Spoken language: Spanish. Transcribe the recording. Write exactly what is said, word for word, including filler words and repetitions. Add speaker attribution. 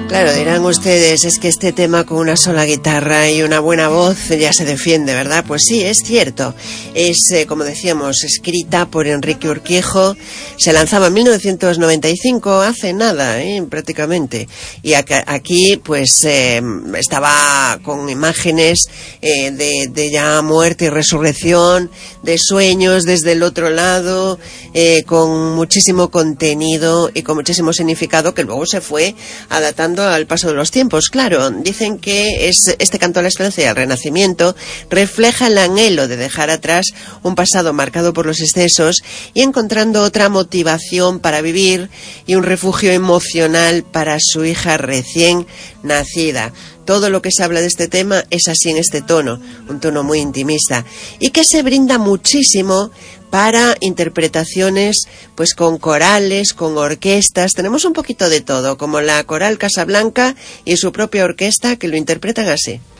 Speaker 1: Claro, dirán ustedes, es que este tema con una sola guitarra y una buena voz ya se defiende, ¿verdad? Pues sí, es cierto. Es, eh, como decíamos, escrita por Enrique Urquijo. Se lanzaba en mil novecientos noventa y cinco, hace nada, ¿eh? prácticamente. Y aquí, pues, eh, estaba con imágenes eh, de, de ya muerte y resurrección, de sueños desde el otro lado, eh, con muchísimo contenido y con muchísimo significado que luego se fue adaptando al paso de los tiempos. Claro, dicen que es este canto a la esperanza y al renacimiento refleja el anhelo de dejar atrás un pasado marcado por los excesos y encontrando otra motivación para vivir y un refugio emocional para su hija recién nacida. Todo lo que se habla de este tema es así en este tono, un tono muy intimista, y que se brinda muchísimo para interpretaciones pues con corales, con orquestas. Tenemos un poquito de todo, como la Coral Casablanca y su propia orquesta que lo interpretan así.